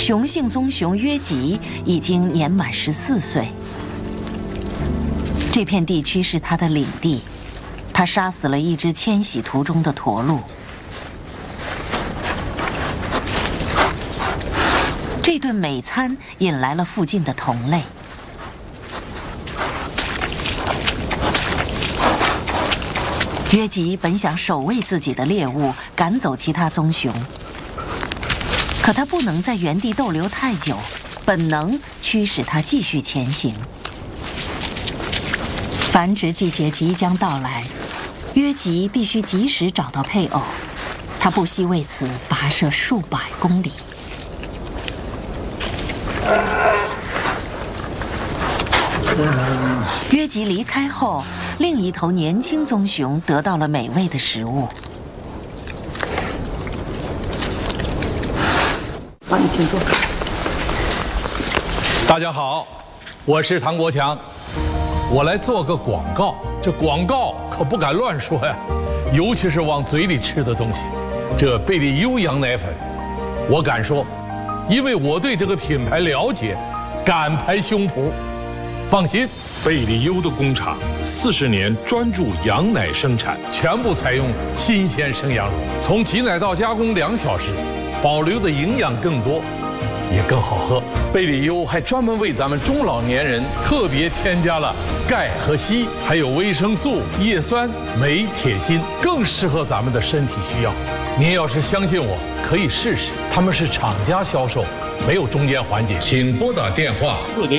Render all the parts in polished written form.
雄性棕熊约吉已经年满14岁。这片地区是他的领地，他杀死了一只迁徙途中的驼鹿。这顿美餐引来了附近的同类。约吉本想守卫自己的猎物，赶走其他棕熊，可他不能在原地逗留太久，本能驱使他继续前行。繁殖季节即将到来，约吉必须及时找到配偶，他不惜为此跋涉数百公里。约吉离开后，另一头年轻棕熊得到了美味的食物。 你请坐。 大家好，我是唐国强，我来做个广告。这广告可不敢乱说呀，尤其是往嘴里吃的东西。这贝利优羊奶粉，我敢说，因为我对这个品牌了解，敢拍胸脯。放心， 贝利优的工厂40年专注羊奶生产， 全部采用新鲜生羊乳，从挤奶到加工2小时，保留的营养更多，也更好喝。贝利优还专门为咱们中老年人特别添加了钙和硒，还有维生素、叶酸、镁、铁、锌，更适合咱们的身体需要。您要是相信我，可以试试，他们是厂家销售，没有中间环节。请拨打电话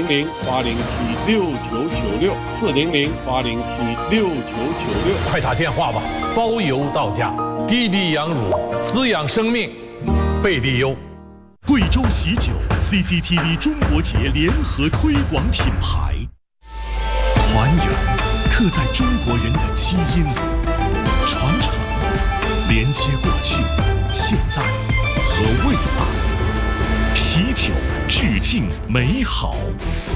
400-807-6996，400-807-6996，快打电话吧，包邮到家。低比羊乳，滋养生命，贝利优。 贵州喜酒 CCTV 中国节联合推广品牌，团圆刻在中国人的基因里，传承连接过去、现在和未来。喜酒致敬美好。